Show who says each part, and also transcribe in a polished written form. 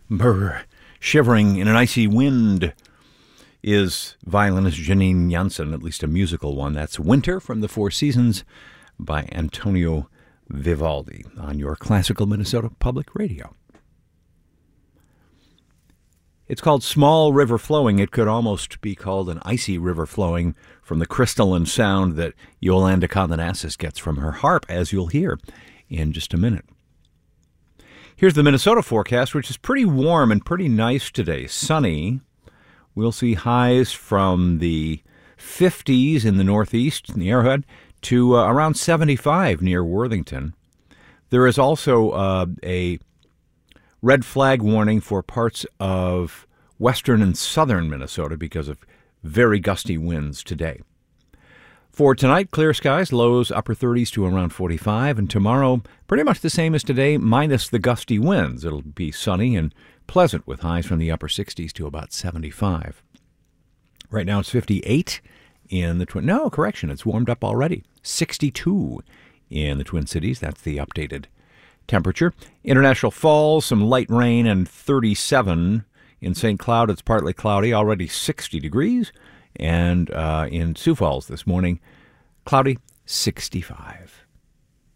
Speaker 1: Brr, shivering in an icy wind is violinist Janine Jansen, at least a musical one. That's Winter from the Four Seasons by Antonio Vivaldi on your classical Minnesota Public Radio. It's called Small River Flowing. It could almost be called an icy river flowing from the crystalline sound that Yolanda Condenassis gets from her harp, as you'll hear in just a minute. Here's the Minnesota forecast, which is pretty warm and pretty nice today. Sunny. We'll see highs from the 50s in the northeast, in the Arrowhead, to around 75 near Worthington. There is also a red flag warning for parts of western and southern Minnesota because of very gusty winds today. For tonight, clear skies, lows upper 30s to around 45, and tomorrow, pretty much the same as today, minus the gusty winds. It'll be sunny and pleasant with highs from the upper 60s to about 75. Right now it's 58 in the it's warmed up already. 62 in the Twin Cities. That's the updated temperature. International Falls, some light rain, and 37 in St. Cloud. It's partly cloudy, already 60 degrees. And in Sioux Falls this morning, cloudy, 65.